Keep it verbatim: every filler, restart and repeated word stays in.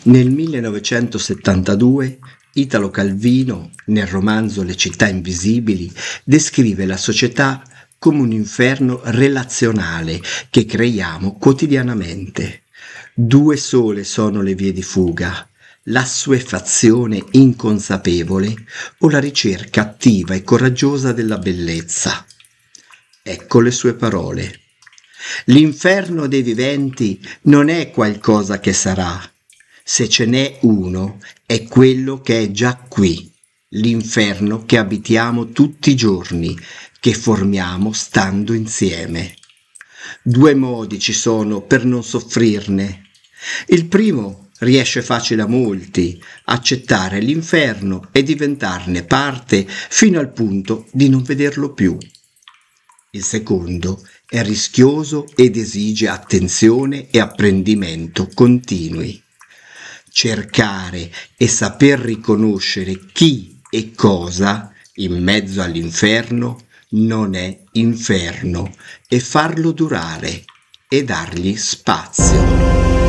Nel millenovecentosettantadue Italo Calvino, nel romanzo Le città invisibili, descrive la società come un inferno relazionale che creiamo quotidianamente. Due sole sono le vie di fuga: l'assuefazione inconsapevole o la ricerca attiva e coraggiosa della bellezza. Ecco le sue parole. L'inferno dei viventi non è qualcosa che sarà. Se ce n'è uno, è quello che è già qui, l'inferno che abitiamo tutti i giorni, che formiamo stando insieme. Due modi ci sono per non soffrirne. Il primo riesce facile a molti: accettare l'inferno e diventarne parte fino al punto di non vederlo più. Il secondo è rischioso ed esige attenzione e apprendimento continui. Cercare e saper riconoscere chi e cosa in mezzo all'inferno non è inferno, e farlo durare e dargli spazio.